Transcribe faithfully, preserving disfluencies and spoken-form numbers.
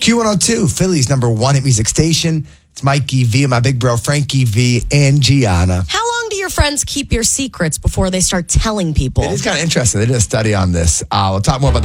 Q one oh two, Philly's number one hit music station. It's Mikey V and my big bro Frankie V and Gianna. How long do your friends keep your secrets before they start telling people? It is kind of interesting. They did a study on this. Uh, we'll talk more about